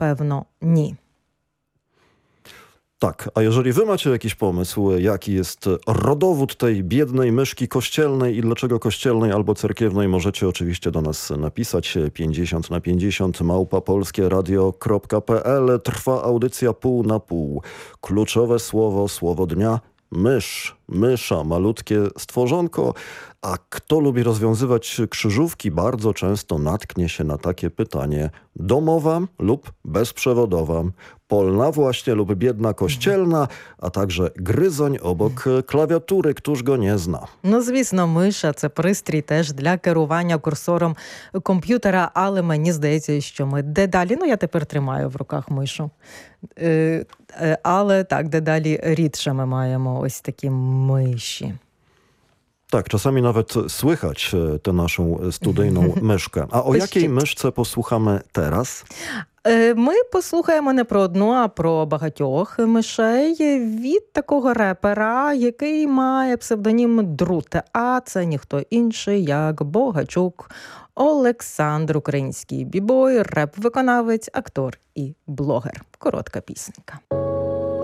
pewno ні. Tak, a jeżeli wy macie jakiś pomysł, jaki jest rodowód tej biednej myszki kościelnej i dlaczego kościelnej albo cerkiewnej, możecie oczywiście do nas napisać 50 @polskieradio.pl. Trwa audycja pół na pół. Kluczowe słowo dnia: mysz, mysza, malutkie stworzonko. A kto lubi rozwiązywać krzyżówki, bardzo często natknie się na takie pytanie: domowa lub bezprzewodowa, polna właśnie lub biedna kościelna, a także gryzoń obok klawiatury, któż go nie zna. Ну, звісно, миша – це пристрій теж для керування курсором комп'ютера, але мені здається, що ми дедалі, я тепер тримаю в руках мишу, але так, дедалі рідше ми маємо ось такі миші. Tak, czasami nawet słychać tę naszą studyjną myszkę. A o jakiej myszce posłuchamy teraz? Ми послухаємо не про одну, а про багатьох мишей від такого репера, який має псевдонім Друт. А це ніхто інший, як Богачук Олександр, український бібой, реп-виконавець, актор і блогер. Коротка пісенька.